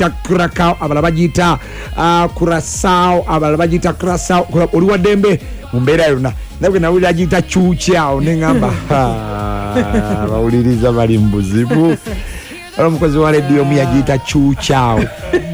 Curacao abalala bagiyita Curacao abalala bagiyita Curacao oli wa Dembe mu mbeera yonna nabwe nawulira agiyita Chuchao ne ngamba bawuliriza bali mu buzibu omukozi wa radio mu yagiyita Chuchao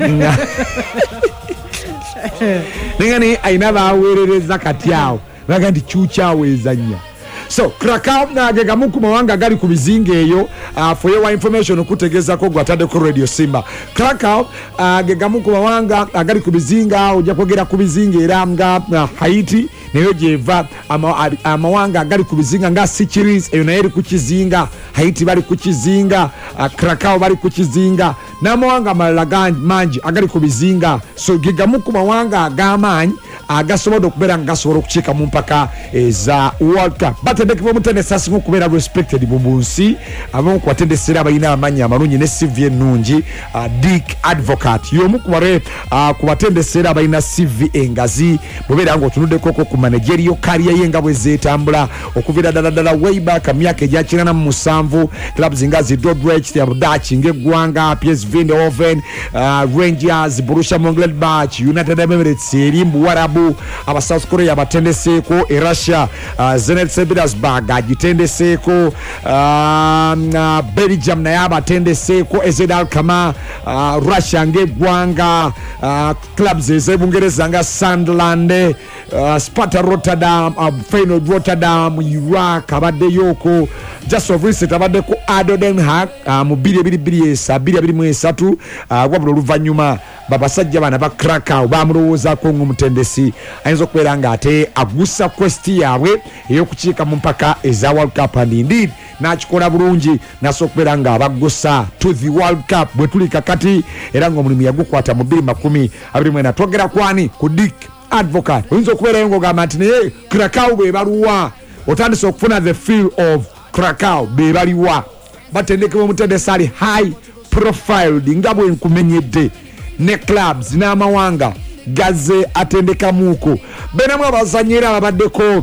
nengani aina baweerereza kati awo baga nti Chuchao ezanya. So Curacao nagega ku mawanga gali ku bizinga eyo for your information okutegeeza ko gwatade ku Radio Simba. Curacao agega ku mawanga agali ku bizinga ojja kwogera ku bizinga era nga Haiti neyo jeva amawanga agali ku bizinga nga Seychelles eyo nayo eri ku kizinga, Haiti bali ku kizinga, Curacao bali ku kizinga n'amawanga amalala mangi agali ku bizinga. So gega ku mawanga ag'amaanyi agasobola okubeera ngasobola okukiika mu mpaka eza World Cup. Batendekebwa omutendesi singa okubeera respected mu nsi abamu ku batendesera abalina amannya amalungi ne CV ennungi. Dick Advocate y'omu ku batendesera abalina CV engazi bwebeera ng'otunuddeko ku managerial career ye nga bwe zeetambula okuviira ddala way back emyaka egya 97 clubs nga zi Dordrecht, Dutch ng'eggwanga, PSV Eindhoven, Rangers, Borussia Mönchengladbach, United Arab Emirates eri mu Buwarabu, aba South Korea batendeseeko, Russia Zenit St. Petersburg agitendeseeko, Belgium naye abatendeseeko, AZ Alkmaar, Russia ng'eggwanga, clubs ez'Ebungereza nga Sunderland, Sparta Rotterdam, Feyenoord Rotterdam, Iraq abaddeyoko, just of recent abaddeko Ado Den Haag mu 2023 wabula oluvannyuma babasajja bana ba Curacao bamulowoozaako ng'omutendesi ayinza okubeera ng'ate agusa kwesti yaabwe ey'okukiika mu mpaka eza World Cup, and indeed n'akikola bulungi n'asobola okubeera ng'abagusa to the World Cup bwe tuli kakati era ng'omulimu yagukwata mu 2024. Twogera kwani ku Dick Advocate oyinza okubeerayo ng'ogamba nti naye Curacao be baluwa otandise okufuna the feel of Curacao be baliwa batendekebwa omutendesi ali high profile nga bwe nkumenyedde ne clubs n'amawanga gaze atendekamuuko benamu abazanyira ababaddeko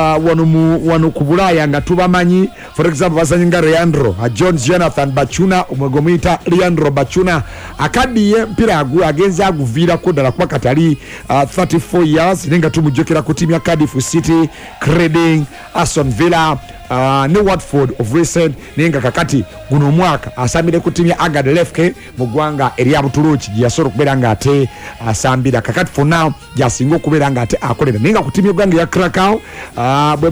wano ku Bulaaya nga tubamanyi. For example bazanyi nga Leandro John Jonathan Bachuna omwego muyita Leandro Bachuna akadiye mpira agenza aguviirako ddala kuba katali 34 years nenga tumujjokera ku timu ya Cardiff City, Reading, Aston Villa ne Watford of recent nenga kakati guno mwaka asambire ku timu ya Agad Lefke mu ggwanga erya Butuluki yasobola okubeera ng'ate asambira kakati for now yasinga okubeera ng'ate akolera nenga ku timu y'eggwanga ya Curacao bwe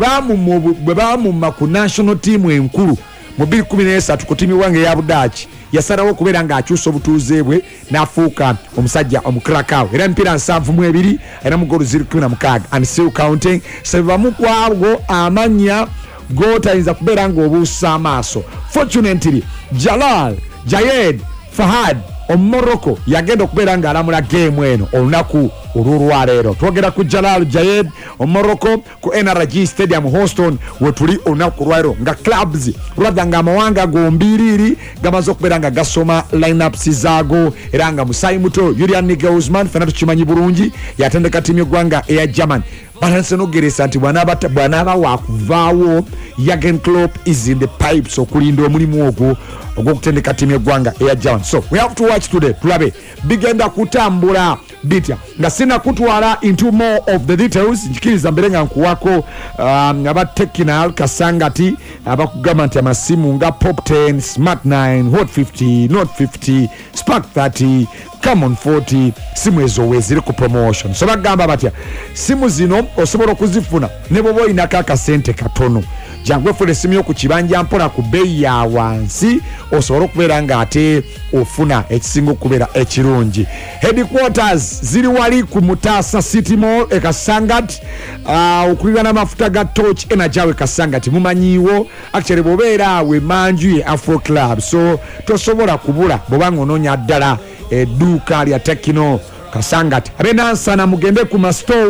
bamumma ku national team enkulu mu 2013 ku timu y'eggwanga eya Budaki yasalawo okubeera ng'akyusa obutuuze bwe n'afuuka omusajja omucuracao era emipiira 72 era mu goolu 16 and still counting. Sebamu ku ago amannya gotayinza kubeera ng'obuusa amaaso. Fortunately Jalal Jayed Fahad Omorocco yagenda okubeera ng'alamula game eno olunaku olw'olwaleero. Twogera ku Jalal Jayed Omorocco ku NRG Stadium Houston wetuli olunaku olwaleero nga clubs rather nga amawanga gombiriri gamaze okubeera nga gasoma lineups zaago era nga musayi muto Julian Nagelsmann fena tukimanyi bulungi yatendeka timu y'eggwanga eya German balanse nogeresa nti bw'anaaba wakuvaawo Jurgen Klopp is in the pipes okulinda omulimu ogwo ogw'okutendeka timu y'eggwanga eya German. So we have to watch today tulabe bigenda kutambula bitya nga sina kutwala into more of the details njikiriza mbere nga nkuwako aba Technal Kasangati abakugamba nti amasimu nga Pop 10, Smart 9, Hot 50, Note 50, Spark 30, Camon 40 simu ezo weziri ku promotion. So bagamba batya simu zino osobola okuzifuna ne bwoba olinako akasente katono jangu efuna esimu yo ku kibanja mpola ku bbeeyi ya wansi osobola okubeera ng'ate ofuna ekisinga okubeera ekirungi. Headquarters ziri wali ku Mutasa City Mall e Kasangati okulira n'amafuta ga Torch Energy awe Kasangati mumanyiwo actually bw'obeera awe manju ye Afro Club so tosobola kubula bw'obanga onoonya ddala edduuka lya Tekino Kasangati. Abenansana mugende ku mastowa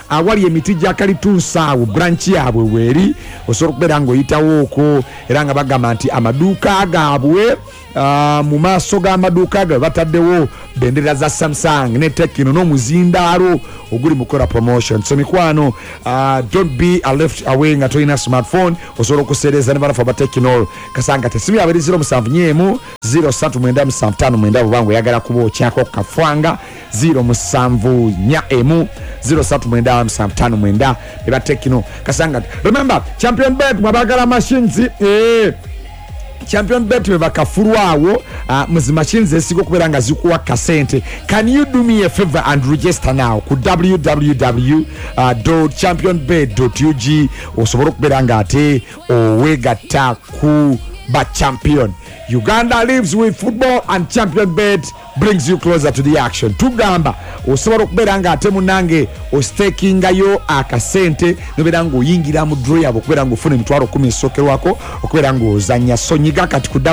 awali emiti gya kalituusa awo branch yaabwe weeri osobola okubeera ng'oyitawo okwo era nga bagamba nti amaduuka gaabwe mu maaso g'amaduuka gaabwe bataddewo bendera za Samsung ne Tecno n'omuzindaalo oguli mu kola promotion. So mikwano don't be left away nga toyina smartphone osobola okuseereza ne balafu aba Tecno kasanga tesimu yaabwe 079 039759 bubango oyagala kuba okyako kafwanga 074 039759 eba Tecno kasanga. Remember Champion Bet mwabagala machines Champion Bet bakafurwawo muzi machines esigo kubera nga zikuwa kasente. Can you do me a favor and register now ku www.championbet.ug osobola okubera nga ate owegatta ku ba champion. Uganda lives with football and Champion Bet brings you closer to the action. Tugamba osobola okubeera nga ate munange ostakingayo akasente nobeera nga oyingira mu draw yabo okubeera nga ofuna emitwalo 10 esookerwako okubeera nga ozanya. So nyiga kati ku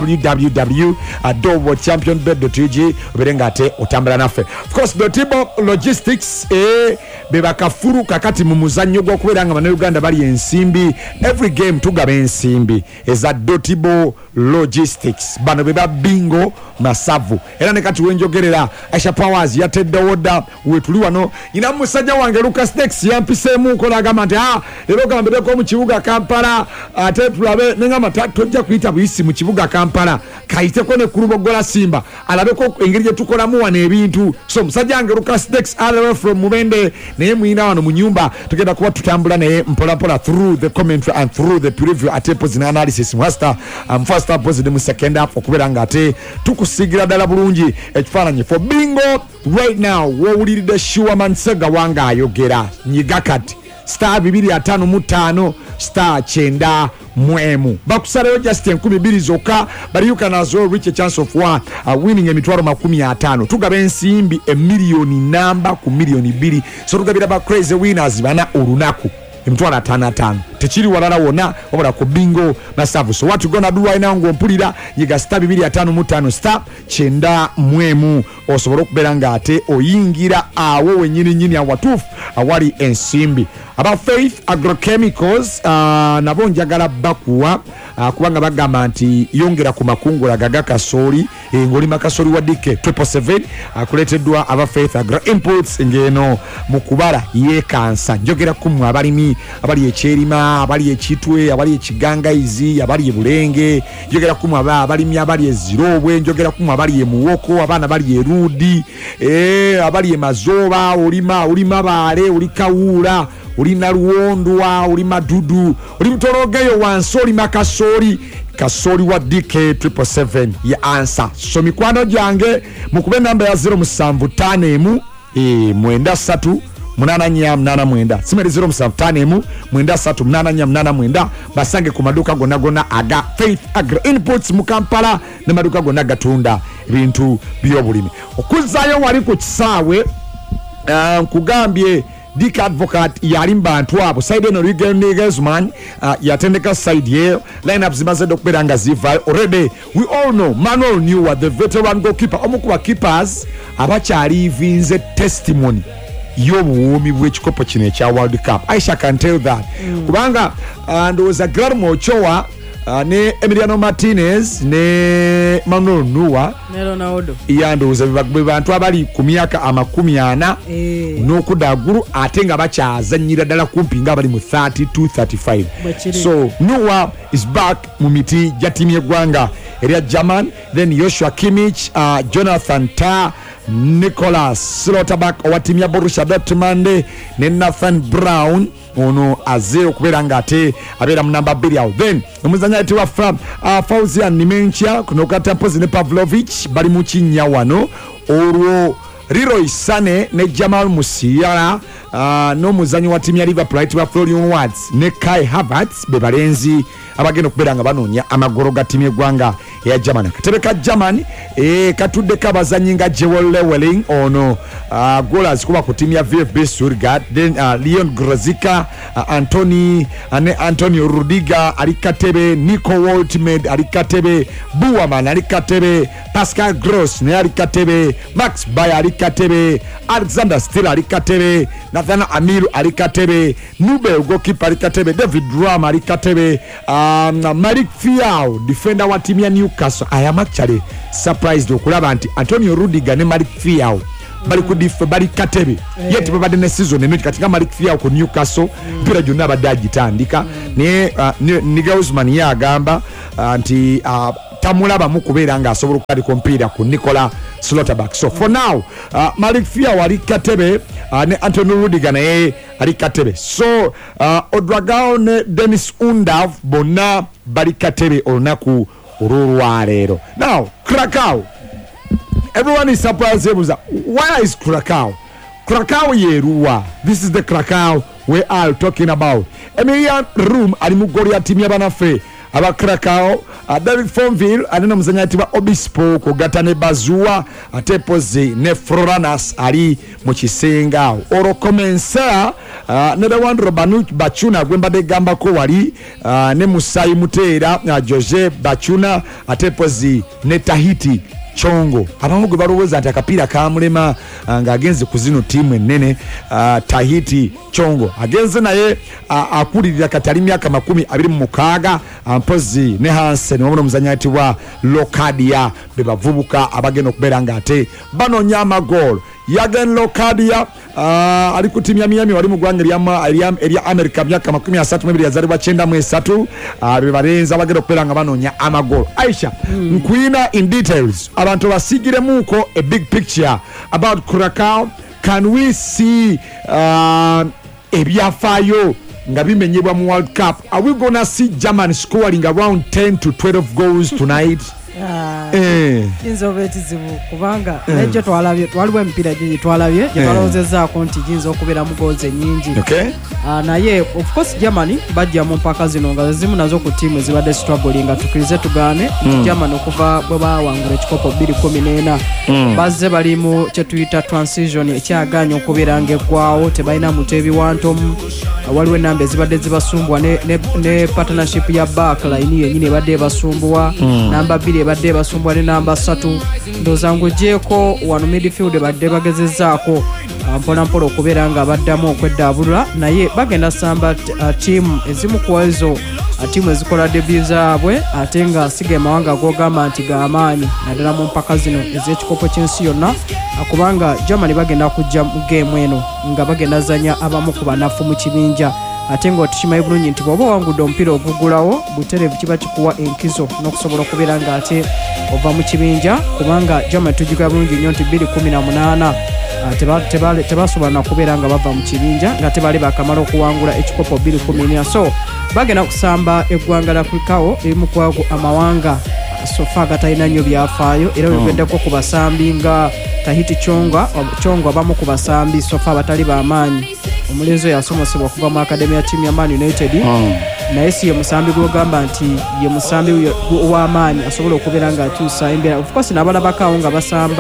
www.championbet.ug obeere nga ate otambula naffe. Of course Dotibo Logistics bebakafuru kakati mu muzannyo gw'okubeera nga Bannayuganda bali ensimbi. Every game tugaba ensimbi eza Dotibo Logistics. Bano beba bingo masavu era ne kati wenjogerera Aisha Powers yateddewo dda wetuli wano ina musajja wange Lucas Dex yampiseemu nkola agamba nti lero gambireko mu kibuga Kampala ate tulabe nengamba tojja kuyita buyisi mu kibuga Kampala kayiteko ne kulubogola Simba alabeko engeri gye tukolamu wano ebintu. So musajja wange Lucas Dex all the way from Mubende naye muyina wano mu nyumba tugenda kuba tutambula naye mpola through the commentary and through the preview ate position analysis first half position mu second half okubeera nga ate tukusigira ddala bulungi ekifaananyi for bingo right now. Wowulidde Sure Mansega wanga ayogera nyiga kati *255 *9 bakusalayo just 12 zokka but you can as well reach a chance of winning emitwalo 50. tugaba ensimbi emiliyoni namba ku miliyoni 2 so tugabira ba crazy winners bana olunaku emitwalo 5 tekiri walala wona wabula ku bingo masavu. So what you gonna do right now ngompulira yiga *255 *9 osobola okubeera nga ate oyingira awo wenyini awatuufu awali ensimbi. Aba Faith Agrochemicals nabo njagala bakuwa kubanga bagamba nti yongera ku makungula gaga kasooli ng'olima kasooli wa DK 777 akuleeteddwa Aba Faith Agro Imports ng'eno mu kubala yeekansa. Njogera ku mmwe abalimi abali ekyerima abali ekitwe abali ekigangayizi abali ebulenge njogera ku mmwe abalimi abali ezirobwe njogera ku mmwe abali emuwoko abaana bali erudi abali emazoba olima baale oli kawuula oli naluwondwa oli madudu oli mutorogeyo wansi oli makasoli kasooli wa DK 777 ya answer. So mikwano gyange mukube namba ya 075 93 889 simeri 075 889 basange ku maduka gonna aga Faith Agro Inputs mu Kampala ne maduka gonna gatunda ebintu by'obulimi. Okuzaayo wali ku kisaawe nkugambye Dick Advocate yali mbantu abo side eno Ligensman yatendeka side ye lineup zimaze okubeera nga ziva already. We all know Manuel Neuer the veteran goalkeeper omukuba keepers abakyali vinze testimony y'obuwoomi bw'ekikopo kino ekya World Cup. Aisha can tell that kubanga ndowooza Guillermo Ochoa ne Emiliano Martinez ne Manuel Neuer ne Ronaldo yandowooza be bantu abali ku myaka 40 n'okudagulu ate nga bakyazannyira ddala kumpi nga bali mu 32-35. So Neuer is back mu miti gya ttiimu y'eggwanga erya German. Then Joshua Kimmich, Jonathan Tah, Nicolas Schlotterbeck owa ttiimu ya Borussia Dortmund ne Nathan Brown ono azze okubeera nga ate abeera mu namba 2 awo. Then omuzannyi ayitibwa Fauzian Nimenchia kuno kata mpozi ne Pavlovic bali mu kinnya wano olwo Leroy Sané ne Jamal Musiala n'omuzannyi wa ttiimu ya Liverpool ayitibwa Florian Wirtz ne Kai Havertz be balenzi abagenda okubeera nga banoonya amagoro ga ttiimu y'eggwanga eya Germany. Akatebe ka Germany katuddeko abazannyi nga Joel Leweling ono goalers kuba ku ttiimu ya VfB Stuttgart, then Leon Goretzka, Antonio Rudiger ali katebe, Nico Woltmed ali katebe, Buwaman ali katebe, Pascal Gross naye ali katebe, Max Bayer ali katebe, Alexander Still ali katebe, Nathan Amiru ali katebe, Nubel goalkeeper ali katebe, David Ram ali katebe, Malik Fiao defender wa timu ya Newcastle. I am actually surprised okulaba nti Antonio Rudiger ne Malik Fiao bali katebe yeti babadde ne season eno katika Malik Fiao ku Newcastle mpira gyonna abadde agitandika ne Nigel Usman yagamba nti tamulaba mu kubeera nga asobola okukaliko mpira ku Nicola Slotterback. So for now Malik Fiao ali katebe ne Antonio Rudiger naye ali katebe. So Odragao ne Dennis Undav bonna bali katebe olunaku olw'olwaleero. Now Krakow, everyone is surprised. Where is Krakow? Krakow yeruwa. This is the Krakow we are talking about. Emilian Room ali mu goli ya timu y'abanafe aba Krakow. David Fonville alina muzanyi atiba Obispo kugata ne Bazua ate Pozi ne Floranas ali mu kisenga. Oro komensa ne Lewandro Bachuna gwembadde gambako wali ne Musayi Mutera Jose Bachuna ate Pozi ne Tahiti Chongo. Abamu gwe balowooza nti akapiira kamulema ng'agenze ku zino ttiimu ennene. Tahiti Chongo agenze naye akulirira kati ali myaka 26 mpozi ne Hansen wabula omuzannyi ayitibwa Locadia be bavubuka abagenda okubeera ng'ate banoonya amagoolo. Yagen Locadia ali ku ttiimu ya Miami wali mu ggwanga erya America myaka 32 yazaalibwa 93 be balenzi abagenda okubeera nga banoonya amagoolo. Aisha nkwina in details abantu basigiremuuko a big picture about Krakow. Can we see ebyafaayo nga bimenyebwa mu World Cup? Are we gonna see Germany scoring around 10 to 12 goals tonight? Jinzo tizibu kubanga ejo twalabye twaliwe mpira jinji twalabye twalowozezzaako nti jinzo okubeera mu goals nyingi. Naye of course Germany bajja mu mpaka zino nga zimu nazo ku tiimu ezibadde struggling nga tukirize tugaane Germany okuva bwe bawangula ekikopo 2014 bazze bali mu kye tuyita transition ekyaganya okubeera ng'eggwawo tebalina muntu ebiwantomu. Waliwo enamba ezibadde zibasumbwa ne partnership ya backline yennyini ebadde ebasumbuwa, namba 2 ebadde ebasumbwa ne namba 3 ndozangu gyeko wano midfield badde bagezezzaako mpola okubeera nga baddamu okweddabulula naye bagenda samba tiimu ezimu ku ezo tiimu ezikola debut zaabwe ate nga siga amawanga ag'ogamba nti g'amaanyi naddala mu mpaka zino ez'ekikopo ky'ensi yonna kubanga Germany bagenda kujja mu geemu eno nga bagenda zanya abamu ku banafu mu kibinja ate nga tukimanyi bulungi nti bw'oba owangudde omupiira ogugulawo butereevu kiba kikuwa enkizo n'okusobola okubeera nga ate ova mu kibinja kubanga Germany tugikira bulungi nnyo nti 2018 tebasobola nakubeera nga bava mu kibinja nga tebali bakamala okuwangula ekikopo 2014. So bagenda kusamba eggwanga la Krakow erimu kwago amawanga sofa gatalina nnyo byafaayo era wegeddeko ku basambi nga Tahiti Chongo abamu ku basambi sofa abatali b'amaanyi. Omulenzi yasomosebwa kuva mu akademi ya tiimu ya Man United naye si ye musambi gw'ogamba nti ye musambi w'amaanyi asobola okubeera nga akyusa embeera. Of course n'abalabakaawo nga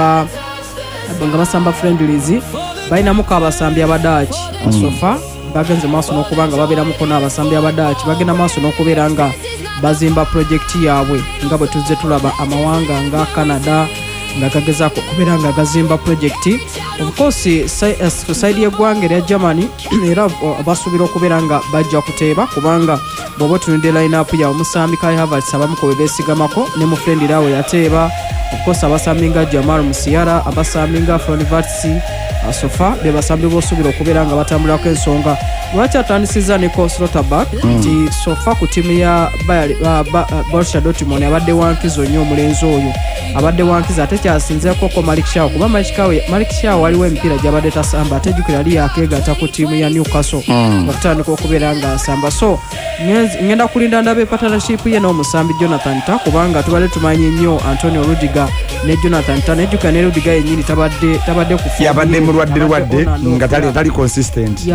basamba friendlies balinamuko abasambi abadaaki asofa bagenze maaso n'okuba nga babeeramuko n'abasambi abadaaki bagenda maaso n'okubeera nga bazimba projekiti yaabwe nga bwe tuzze tulaba amawanga nga Canada nga gagezaako okubeera nga gazimba projekiti. Of course side y'eggwanga erya Germany era basuubira okubeera nga bajja kuteeba kubanga bw'oba otunudde line-up yaabwe musambi Kai Havertz abamu ko bebeesigamako ne mu friend laawe yateeba. Of course abasambi nga Jamal Musiala, abasambi nga Floriverts asofa be basambi b'osuubira okubeera nga batambulako ensonga. Lwaki atandisizza Nico Slotterback nti sofa ku ttiimu ya Borussia Dortmund abadde wankizo nnyo omulenzi oyo abadde wankizo ate kyasinzeekoko Malik Shaw kuba Malik Shaw waliwo emipiira gy'abadde tasamba ate jjukira yali yakeegatta ku ttiimu ya Newcastle okutandika okubeera nga asamba. So ngenda kulinda ndaba partnership ye n'omusambi Jonathan Tah kubanga tubadde tumanyi nnyo Antonio Rudiger ne Jonathan Tah nejjukira ne Rudiger yennyini tabadde kufa yabadde mulwadde nga tali consistent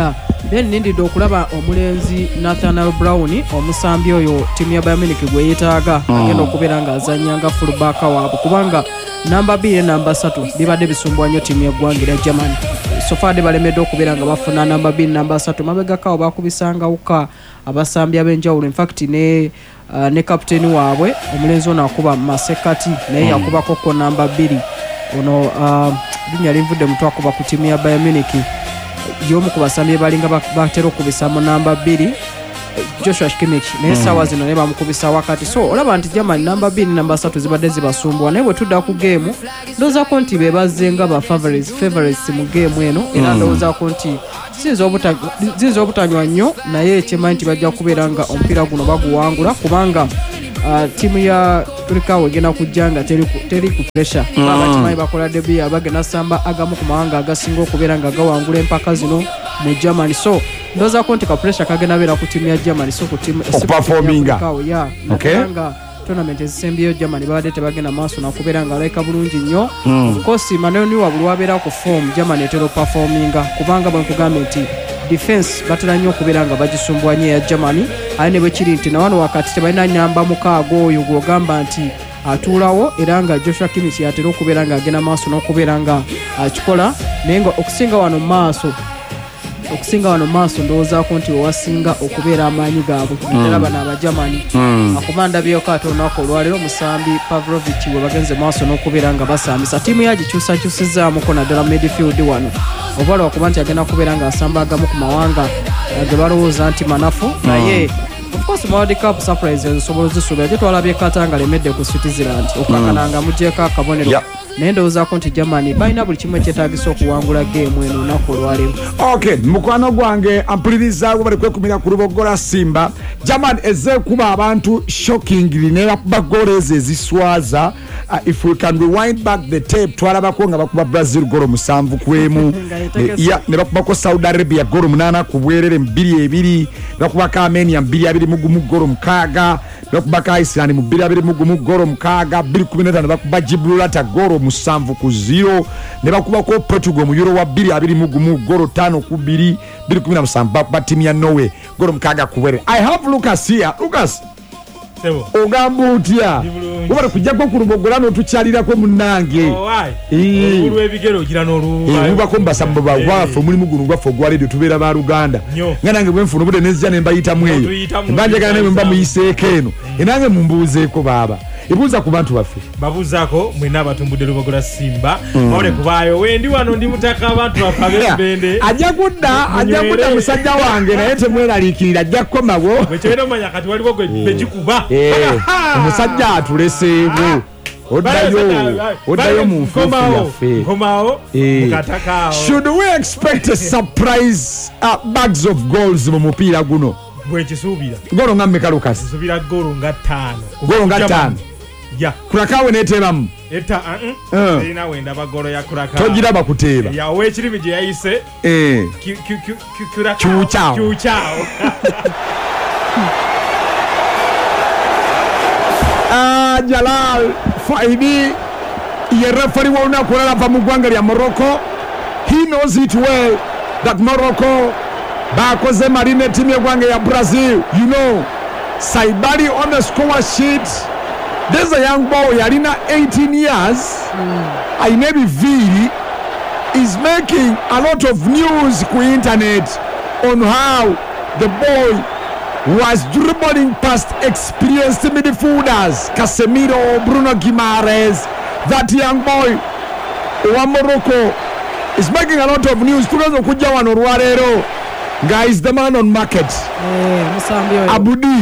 then nindidde okulaba omulenzi Nathaniel Brown omusambi oyo ttiimu ya Bayern Munich gwe yeetaaga agenda okubeera ng'azannya nga fullback waabwe kubanga namba 2 ne namba 3 bibadde bisumbwa nnyo ttiimu y'eggwanga erya Germany sofaade balemedde okubeera nga bafuna namba 2 namba 3 mabegakawo bakubisangawuka abasambi ab'enjawulo infact ne kapiteeni waabwe omulenzi ono akuba masekati naye yakubako ko namba 2 ono linnya linvudde mutwe akuba ku ttiimu ya Bayern Munich y'omu ku basambi balinga batera okubisa mu namba 2 Joshua Kimmich naye sawa zino ne bamukubisa wakati so olaba nti Germany namba 2 namba 3 zibadde zibasumbwa naye bwe tudda ku game ndowoozaako nti bebaze nga ba favorites mu game eno era ndowoozaako nti ziyinza obutanywa nnyo naye ekyemanyi nti bajja kubeera nga omupiira guno baguwangula kubanga tiimu ya Turikawa egenda kujja nga teri ku pressure abakimanyi bakola debi abagenda samba agamu ku mawanga agasinga okubeera nga gawangula empaka zino mu Germany so ndowoozaako nti ka pressure kagenda beera ku tiimu ya Germany so ku tiimu okuperforminga nga tournament ezisembyeyo Germany babadde tebagenda maaso nakubeera nga alayika bulungi nnyo of manoni wabuli wabeera ku form Germany etera okuperforminga kubanga bwenkugambye nti defense batera nnyo okubeera nga bagisumbwa nnyo eya Germany aye ne bwe kiri nti nawano wakati tebalina namba mukaaga oyo gw'ogamba nti atuulawo era nga Joshua Kimmich yatera okubeera nga agenda maaso n'okubeera nga akikola naye nga okusinga wano maaso ndowoozaako nti wewasinga okubeera amaanyi gaabwe era bano abagermany akumanda byoko ate olunaku olwaleero musambi Pavlovic bwe bagenze maaso n'okubeera nga basambisa ttiimu yagikyusakyusizaamuko naddala midfield wano oba lwakuba nti agenda kubeera nga asamba agamu ku mawanga ge balowooza nti manafu naye of course World Cup surprise ezisobola zisuubira gye twalabye Qatar nga lemedde ku Switzerland okakananga mugyeko akabonero naye ndowoozaako nti Germany balina buli kimu ekyetaagisa okuwangula geemu eno olunaku olwaleero okay mukwano gwange ampulirizaako bali kwekumira ku lubogola Simba Germany ezekuba abantu shockingly ne bakuba goolo ezo eziswaza if we can rewind back the tape twalabako nga bakuba Brazil goolo 7-1 ne bakubako Saudi Arabia goolo 8 ku bwerere 2-2 bakubako Armenia 2-1 goolo 6 bakubako Iceland mu 2-1 goolo 6 2-15 bakuba Gibraltar goolo 7-0 ne bakubako Portugal mu Euro wa 2-1 goolo 5-2 2-17 bakuba timu ya Norway goolo 6 ku bwerere. I have Lucas here. Lucas ogamba otya kubala kujjako ku lubogola n'otukyalirako munnange olw'ebigero ogira n'oluba lubako mbasamba bawaafu omulimu guno gwaffe ogwa ledio tubeera ba Luganda nga nange bwenfuna obudde nezija ne mbayitamu eyo mbanjagala naye mba muyiseeko eno enange mumbuuzeeko baaba ebuuza ku bantu baffe babuuzaako mwena abatumbudde lubogola Simba mawule kubaayo wendi wano ndi mutaka abantu baffe ab'ebibende ajja kudda musajja wange naye temweraliikirira ajja kukomawo bwekibeera omanya kati waliwo gwegikuba omusajja atuleseewo oddayo mu nfuufu yaffe nkomawo mukatakaawo. Should we expect a surprise bags of goals mu mupiira guno bwekisuubira goolo nga mmeka Lucas? Nsuubira goolo nga 5 Kurakawe netebamu erina wenda bagolo ya Kurakawe togiraba kuteeba ya ow'ekirimi gye yayise kyukyaawo Jalal Faidi ye referee w'olunaku olwalava mu ggwanga lya Morocco. He knows it well that Morocco bakoze marine timu y'eggwanga ya Brazil. You know Saibari on the score sheet. There's a young boy yalina 18 years aine biviri is making a lot of news ku internet on how the boy was dribbling past experienced midfielders Casemiro, Bruno Guimaraes. That young boy wa Morocco is making a lot of news. Tunazo kujja wano olwaleero guys, the man on market Abudi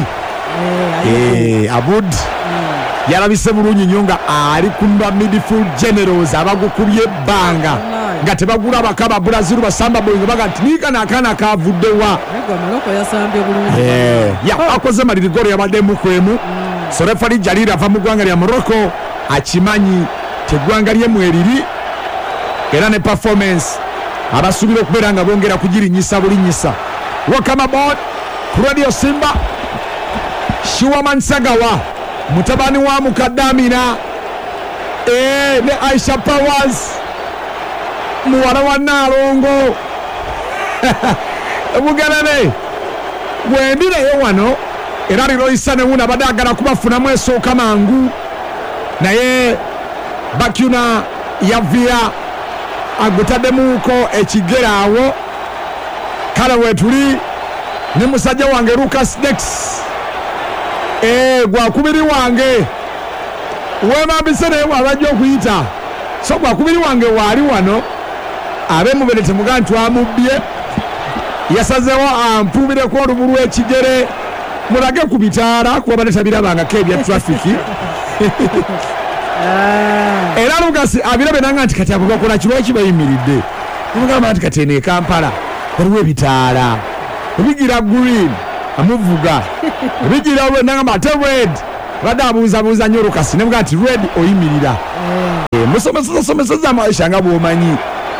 Abud yalabise bulungi nnyo nga ali kumba midfield generals abagukubye ebbanga nga tebagula bakaba Brazil basamba boyinga baga ntinika nakana kavuddewa akoze maliri golo yabadde mukwemu so referee Jalil ava mu ggwanga lya Morocco akimanyi teggwanga lyemu eriri era ne performance abasubira okubeera nga bongera kugirinyisa bulinyisa. Welcome aboard Radio Simba. Shiwaman Sagawa mutabani wa Mukadamina ne Aisha Powers muwala wa Nalongo Bugerere bwendirayo wano era liro isane wuna badagala kubafunamu esooka mangu naye Bakyuna yavira agutaddemuuko ekigere awo kale wetuli ne musajja wange Lucas Dex gwakubiri wange wemambise naye bwabajja okuyita so gwakubiri wange waali wano abe mubere temuga ntwamubbye yasazeewo ampuubireko olubu lw'ekigere mulage ku bitaala kuba banetabirabangako ebya trafiki era Lucas abirabe nanga nti kati ako gakola kirwaki bayimiridde mugamba nti kati eno Kampala waliwo ebitaala ebigira green amuvuga ebigira nanga ate red badde abuuzabuuza nnyo Lucas nemuga nti red oyimirira musomeseza maisha nga bw'omanyi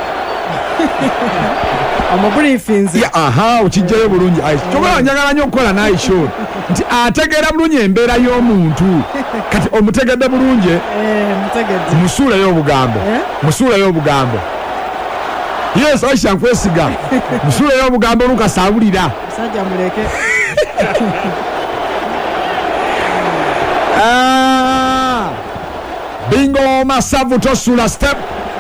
amabriefings okijjayo bulungi kyogera njagala nnyo okukola naisho nti ategeera bulungi embeera y'omuntu kati omutegedde bulungi musuulayo obugambo yes aisha nkwesiga musuulayo obugambo Lucas awulira musajja muleke bingo masavu tosula step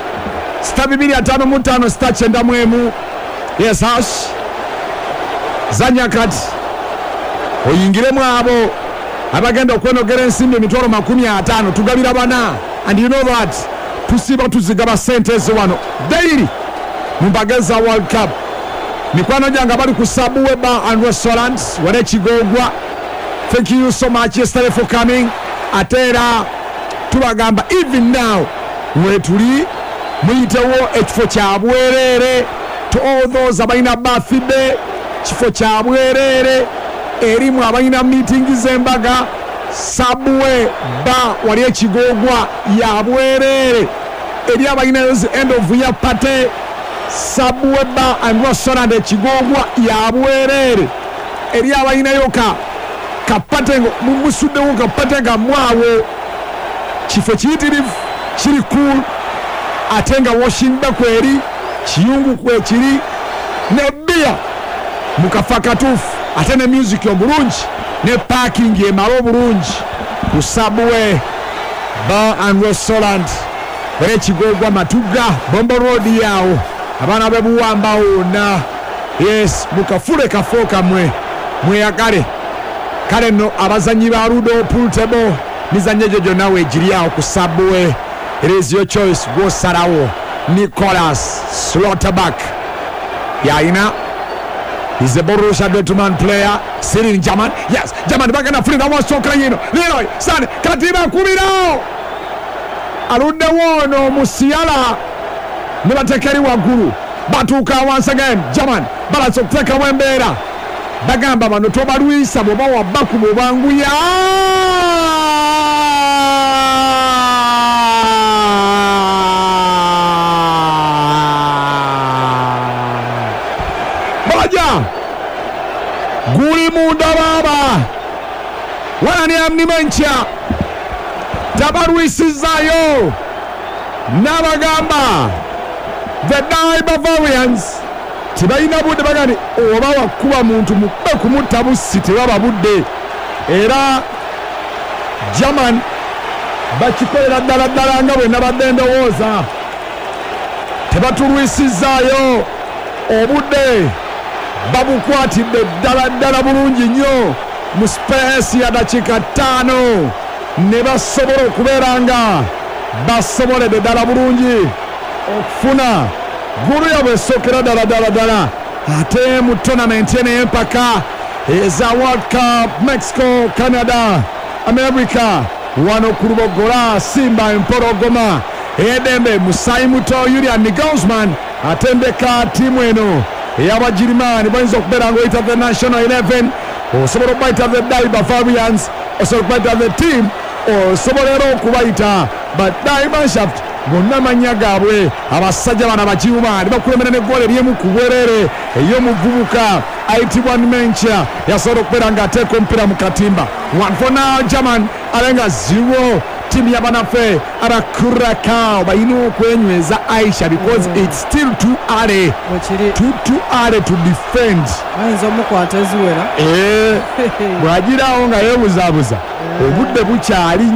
255 star chenda mwemu yes hash zanya kati oyingiremu abo abagenda okwenogera ensimbi emitwalo 50 tugabira bana and you know that tusiba tuzigaba sente wano daily mumbageza World Cup mikwano janga bali ku Subway Bar and Restaurant wale Kigogwa. Thank you so much yesterday for coming. Atera tubagamba even now wetuli muyitewo ekifo kya bwerere to all those abalina birthday kifo kya bwerere erimu abalina meeting z'embaga Subway Bar wali Ekigogwa ya bwerere eri abalina end of year party Subway Bar and Restaurant Ekigogwa ya bwerere eri abalina yoka kapatengo mumusuddewo kapatenga mwawo kifo kiyitirivu kiri cool ate nga washing bakweri kiyungu kwekiri ne bia mukafa katuufu ate ne music obulungi ne parking emala obulungi ku Subway Bar and Restaurant bere Kigogwa Matuga Bombo Road yawo abaana bebuwamba wonna yes mukafule kafo kamwe mweyagale kale no abazanyi ba Ludo pool table mizanye jojo nawe ejiriawo ku Subway. It is your choice. Go Sarawo Nicholas Slaughterback yaina is a Borussia Dortmund player sitting German. Yes German back in Africa was so crying Leroy Sane katiba kubirao alunde wono musiala nibatekeri waguru batuka once again German balance okuteka wembera bagamba bano tobalwisa boba wabaku bobanguya guli munda baba wanani amnimencha tabarwisizayo nabagamba the die Bavarians tibalina budde bagani oba wakuba muntu mukbe kumutabusi tebaba budde era German bakikolera ddala nga bwe nabadde ndowooza tebatulwisizaayo obudde babukwatidde ddala bulungi nnyo mu space ya dakiika 5 ne basobola okubeera nga basoboledde ddala bulungi okufuna gulu yabwe esookera ddala ate mu tournament n'empaka eza World Cup Mexico, Canada, America wano ku Lubogola Simba Empologoma edembe Musayi Muto Julian Guzman atendeka tiimu eno ey'Abagirimani bayinza okubeera ng'oyita the National 11 osobola okubayita the Die Bavarians osobola okubayita the team osobola era okubayita badai Mannschaft bonna amannya gaabwe abasajja bano Abagirimani bakulembera n'eggoolo ery'emu ku bwerere ey'omuvubuka ayitibwa Mencha yasobola okubeera ng'ateeka omupiira mu katimba 1 for now German alenga 0 tiimu y'abanaffe abakurakao balina okwenyweza Aisha because it's still too early to defend. ayinza omukwata eziwera bw'agirawo nga yeebuzaabuza obudde bukyali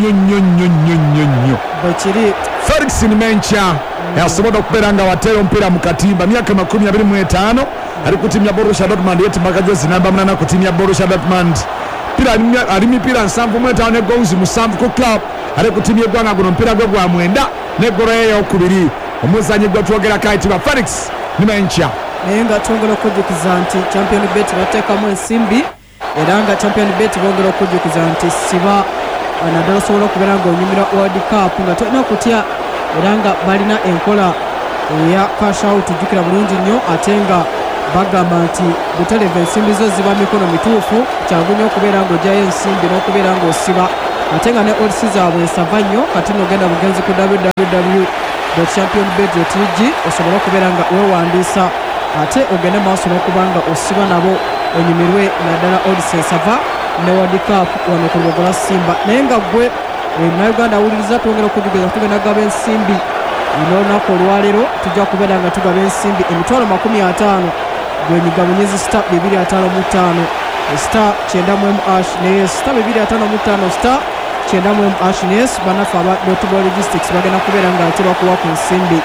nnyo. bwekiri Felix Nimencha yasobola okubeera nga wateera omupiira mu katimba myaka 25 ali ku tiimu ya Borussia Dortmund yetimaka jezi namba 8 ku tiimu ya Borussia Dortmund. Ali mipiira 75 ne goals 7 ku club ali ku tiimu y'eggwanga guno omupiira gwe gwa 9 ne golo ye eyokubiri. Omuzanyi gwe twogerako ayitibwa Felix Nimencha. naye nga twongera okujjukiza nti champion bet bateekamu ensimbi era nga champion bet bongera okujjukiza nti siba naddala osobola okubeera nga onyumira World Cup nga tolina okutya era nga balina enkola eya cash out jjukira bulungi nnyo ate nga bagamba nti buteleva ensimbi zo ziba mikono mituufu kyangu nnyo okubeera ng'ojjayo ensimbi n'okubeera ng'osiba ate nga ne odds zaabwe nsava nnyo kati n'ogenda bugenzi ku www.championbet.tg osobola okubeera nga weewandiisa ate ogende maaso n'okuba nga osiba nabo onyumirwe naddala odds ensava ne World Cup wano ku Lugogola Simba. Naye nga gwe Uganda awuliriza twongera okujjukiza tugenda gaba ensimbi olunaku olwaleero tujja kubeera nga tugaba ensimbi emitwalo 50 gwenyiga bunyezi star 255 star 90 naye star 255 star 90 naye banafu aba Dotable Logistics bagenda kubeera nga ate bakuwa ku nsimbi.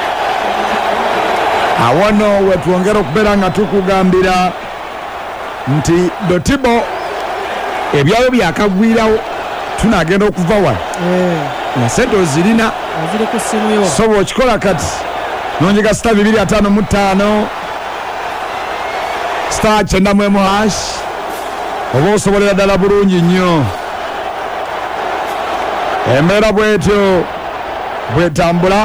Awono wetwongera okubeera nga tukugambira nti Dotibo ebyayo byakagwirawo tunagenda okuva wano na sente ozirina aziri ku simu yo sobo okikola kati nonyiga star 255 star 90 oba osobolera ddala bulungi nnyo. Embeera bwetyo bwetambula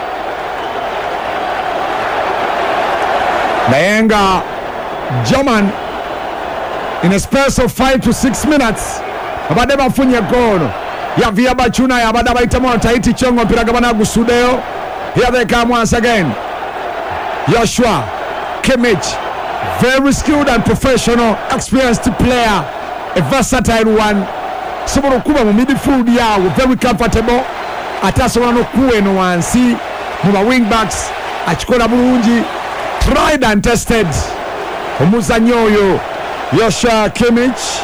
naye nga German in a space of 5 to 6 minutes abadde bafunye goal Yavia Bachuna yabadde abayitamu Tahiti Chongo mpira gabana gusudeyo. Here they come once again. Joshua Kimmich, very skilled and professional, experienced player, a versatile one. Sobola okuba mu midfield yawo very comfortable. Ate asobola n'okuwa eno wansi mu ba wing backs akikola bulungi, tried and tested. Omuzannyi oyo Joshua Kimmich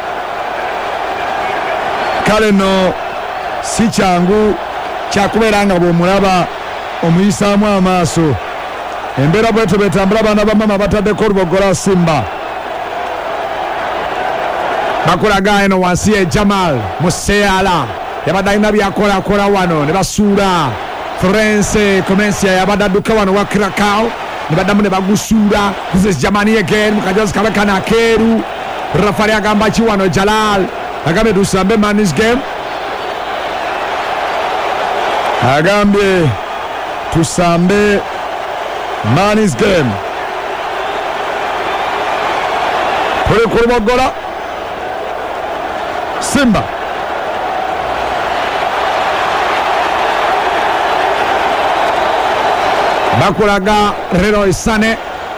kale no si kyangu kyakubeera nga bw'omulaba omuyisaamu amaaso. Embeera bwetyo betambula baana bamama bataddeko Lugogola Simba bakulaga eno wansi ye Jamal Musiala yabadde alina byakolakola wano ne basuula Florence Comencia yabadde adduka wano wa Krakau ne baddamu ne bagusuula. This is Germany again mukajazi kabekana akeeru. Rafari agamba ki wano Jalal agambye tusambe man's game, agambye tusambe man's game. Tuli ku Lugogola Simba bakulaga Leroy Sane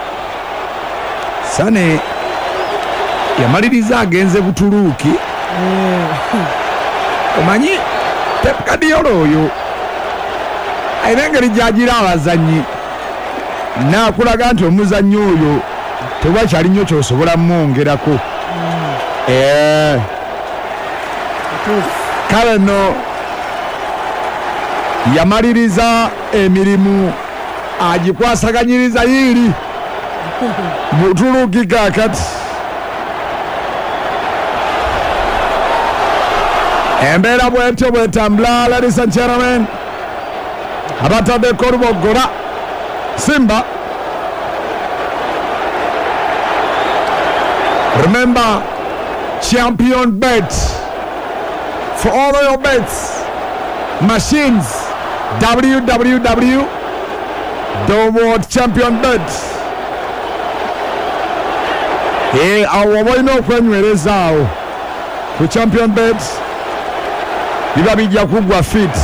yamaliriza agenze Butuluuki. Omanyi Pep Guardiola oyo ayina engeri gy'agira abazannyi nakulaga nti omuzannyi oyo tewakyali nnyo kyosobola mwongerako. Kale no yamaliriza emirimu agikwasaganyiriza yiri Butuluuki kakati. Embeera bwetyo bwetambula ladies and gentlemen abataddeko Lugogola Simba. Remember Champion Bet for all your bets machines www.championbet. Awo balina okwenywerezaawo ku Champion Bet biba bijja kugwa fit.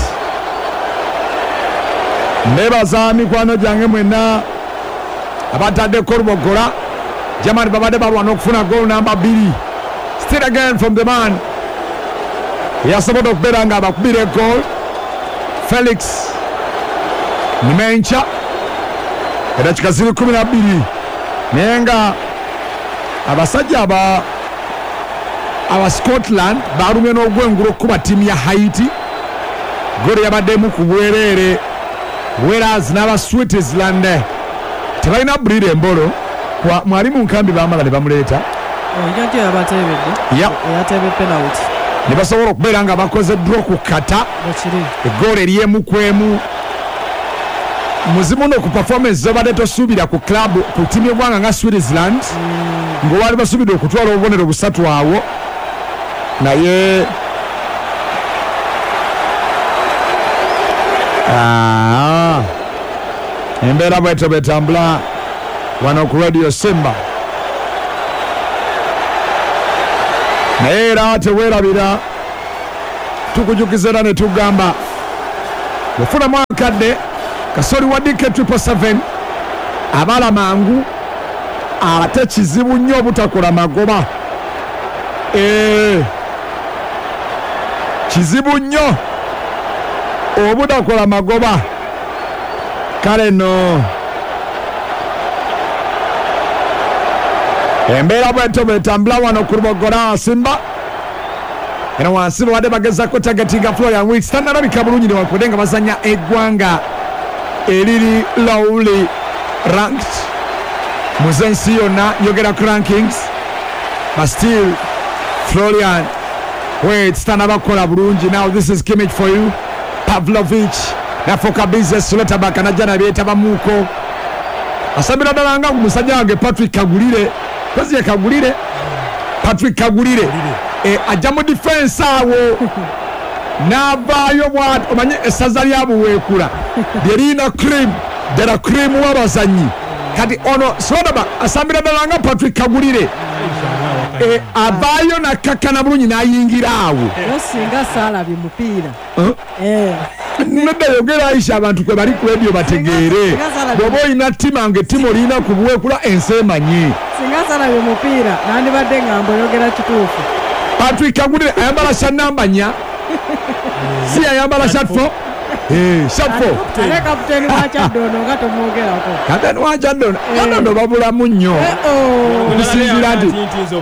Nebaza mikwano gyange mwenna abataddeko Lugogola. Germany babadde balwana okufuna goal number 2. Still again from the man yasobola okubeera nga abakubira egoal Felix Nimencha edakika ziri 12 naye nga abasajja aba Scotland balumye n'ogwengulu okuba ttiimu ya Haiti goli yabaddemu ku bwereere whereas n'aba Switzerland tebalina Bril Embolo mwali mu nkambi bamala ne bamuleeta ne basobola okubeera nga bakoze draw ku kata egoolo eryemu kwemu muzimu no ku performance zobadde tosuubira ku club ku ttiimu y'eggwanga nga Switzerland ng'owaali basuubidde okutwala obubonero busatu awo naye embeera bwetyo betambula wano ku Radio Simba naye era teweerabira tukujukiza era ne tugamba wefunamu akadde kasoli wa DK 777 abala mangu ate kizibu nnyo obutakola magoba kizibu nnyo obutakola magoba kale no embeera bwetyo betambula wano ku Lubogola Simba era wansi babadde bagezako targetinga Florian Weeks tanalabika bulungi newankubadde nga bazanya eggwanga eriri lowly ranked muze ensi yonna yogera ku rankings but still Florian Weeks tanabakola bulungi. Now this is Kimmich for you. Pavlovic nafoka business letabaka najja nabyetaba muko asabira ddala nga musajja wange Patrick Kagulire kozi ye Kagulire Patrick Kagulire ajja mu defense awo n'avaayo bw'ati omanye essaza lyabuweekula lyerina cream ddala cream w'abazanyi kati ono sodaba asambira ddala nga Patrick Kagulire avaayo nakkakana bulungi n'ayingira awo singa saalabye mupiira nedda yogera Aisha abantu kwe bali ku radio bategeere bw'oba olina ttima ng'ettima olina ku buweekula ensi emanyi singa saalabye mupiira nandibadde nga mboyogera kituufu. Patrick Kagulire ayambala sha namba 4 si ayambala sha 4 ale kapiteeni wa Kyaddondo nga tomwogerako kapiteeni wa Kyaddondo babulamu nnyo okusinziira nti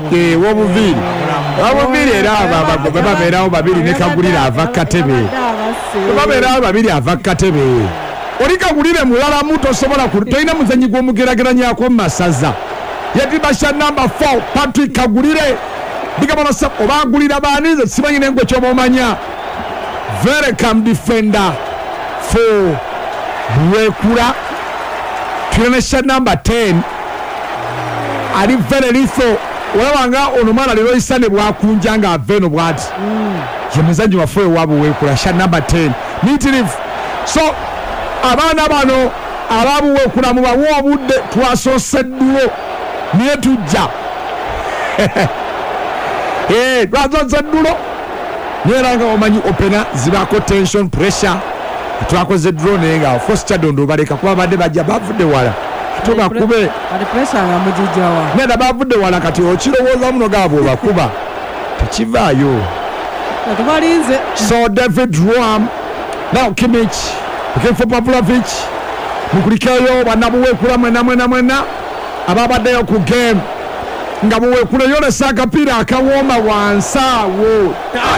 wobuviiri era babeerawo babiri ne Kagulire ava Katebe babeerawo babiri ava Katebe oli Kagulire mulalamu tosobola tolina muzanyi gw'omugerageranyako mu masaza yadiba sha namba 4 Patrick Kagulire bigabanasa oba agulira baani nze simanyi n'engwe kyoba omanya very calm defender for Buweekula tulina sha namba 10 ali very lethal olaba nga ono mwana lero isane bwakunja nga ava eno bwati ye muzanyi waffe ewa Buweekula sha namba 10 nitirifu so abaana bano aba Buweekula mubawe obudde twasoose ddulo niye tujja twasoose ddulo niera nga omanyi opena zibako tension pressure twakoze draw naye nga of course Kyaddondo baleka kuba badde bajja bavudde wala tubakube neda bavudde wala kati okirowooza muno gaabo bakuba tekivaayo tubalinze. So David Ruam now Kimmich looking for Pavlovic mukulikeyo bannabuweekula mwena ababaddeyo ku game nga Buweekula yolesa akapiira akawooma wansi awo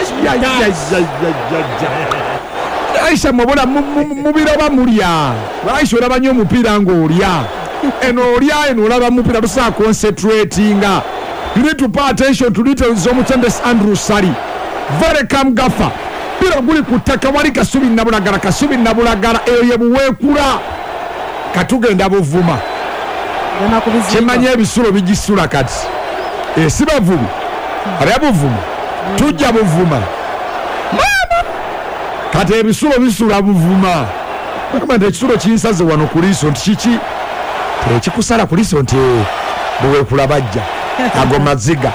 Aisha mubula mubiroba mulya Aisha olaba nnyo omupiira ng'olya eno olya eno olaba mupiira tusaa concentratinga you need to pay attention to details z'omutendesi Andrew Sari very calm gaffa pira guli ku ttaka wali Kasubi Nabulagala eyo ye Buweekula katugenda Buvuma kimanye ebisulo bigisula kati si bavubi ali Buvuma tujja Buvuma kati ebisulo bisula Buvuma bakama nti ekisulo kinsaze wano ku liiso nti kiki tekikusala ku liiso nti Buweekula bajja ago maziga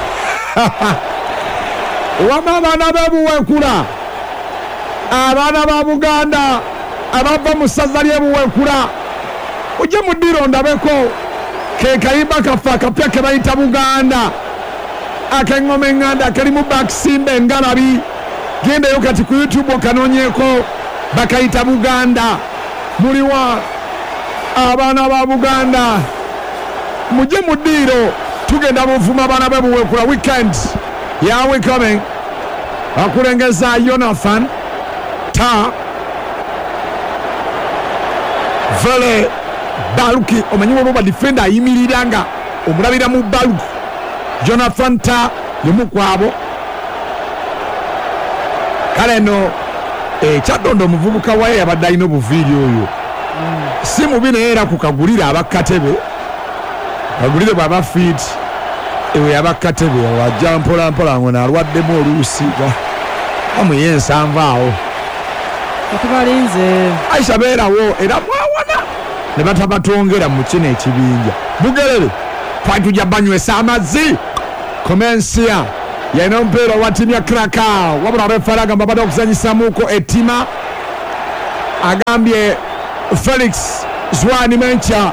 wama abaana b'Ebuweekula abaana ba Buganda abava mu ssaza ly'e Buweekula ujje mudiro ndabeko ke kayimba kafa kapya ke bayita Buganda akengome nganda kalimu Bakisimba Engalabi gendayo kati ku YouTube okanoonyeko bakayita Buganda muliwa abaana ba Buganda mujje mu ddiiro tugenda buvuma abaana be buwekula weekend yawe coming akulengeza Jonathan Ta Vele Baluki omanyi waliwo defender ayimirira nga omulabira mu Baluki Jonathan Ta yemu kwabo kale no ekyadondo omuvubuka waye yabadde alina obuviiri oyo si mubi naye era kukagulira abakatebe agulire bwaba fit ewe abakatebe wajja mpolampola ngo nalwaddemu oluusi amuyensanva awo tubalinze Aisha beerawo era mwawana ne batabatongera mu kino ekibinja Bugerere twatujja banywesa amazzi Komensia yalina omupiira wa ttiimu ya Cracow wabula refari agamba badde okuzanyisamuuko ettima agambye Felix Zwane Mencha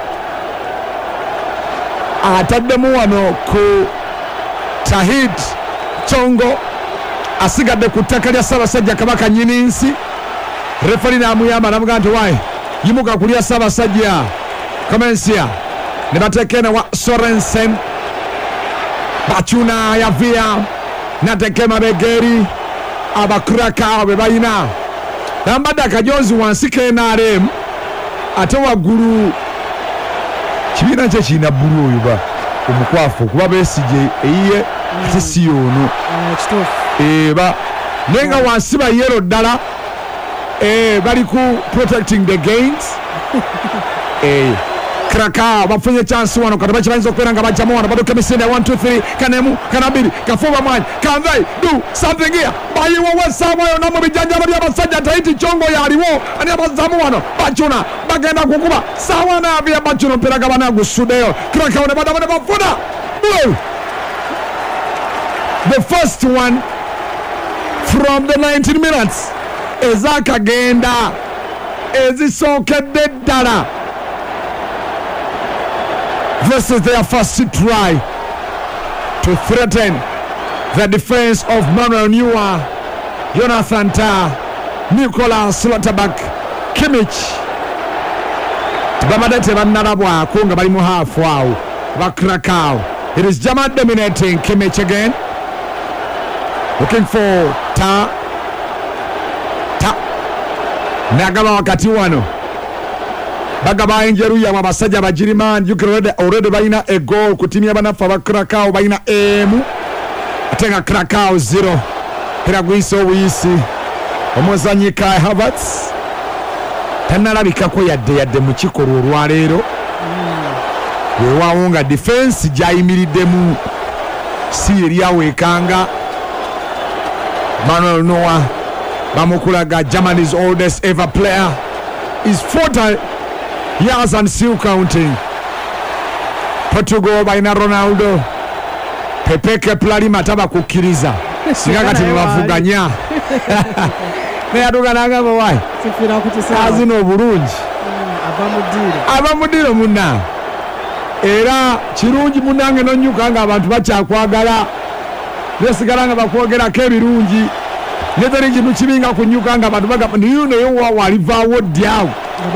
ataddemu wano ku Tahid Chongo asigadde ku ttaka lya Ssaabasajja Kabaka nnyini-nsi refari n'amuyamba n'amugaa nti wayi yimuka kulya Ssaabasajja Komensia ne bateekene wa Sorensen Bachuna yavia natekema begeri abakraka be bayina nambadde akajonzi wansi KNRM ate waggulu kibiina kye kirina bbulu oyo ba omukwafu okuba beesije eyiye ate si yoono eba naye nga wansi bayero ddala bali ku protecting the gains Cracow bafunye chance wano kati bakimanyiza okubeera nga bajjamu wano baduka emisinde 1 2 3 kanemu kanabiri kafuba mwanyi can they do something here bayiwo wesaawa yonna mu bijanjalo by'abasajja Tahiti Chongo yaliwo ani abazzamu wano Bachuna bagenda kukuba saawa naavya Bachuna mpira gaba nagusuddeyo Cracow ne badamu ne bafuna the first one from the 19 minutes ezakagenda ezisookedde ddala. This is their first try to threaten the defense of Manuel Neuer, Jonathan Ta, Nicolas Schlotterbeck, Kimmich. Babadete bannalabwako nga bali mu hafu awo ba Cracow. It is German dominating. Kimmich again. Looking for Ta. Nagaba wakati wano. Bagaba injeru ya mabasajja bajiriman. You can already bayina a goal kutimia banafa ba Cracow bayina emu. Atenga Cracow 0. Piragwiso wisi. Omuzanyi Kai Havertz. Tanalabikako yadde mu kikolo olwaleero. Weewaawo nga defense gyayimiriddemu si eryawekanga. Manuel Neuer bamukulaga Germany's oldest ever player is 40 years and still counting. Portugal bayina Ronaldo, Pepe Keplari mataba kukkiriza singa kati bavuganya naye atugananga bawai azina obulungi abamudiiro munna era kirungi munnange nonyuka nga abantu bakyakwagala nesigala nga bakwogerako ebirungi neteri kintu kibinga kunyuka nga abantu bagamba niyo walivaawo ddyawo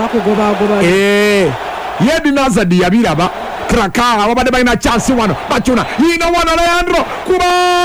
Yedi Nazadi yabiraba Cracow abadde balina chance wano Bachuna yina wana Leandro kuba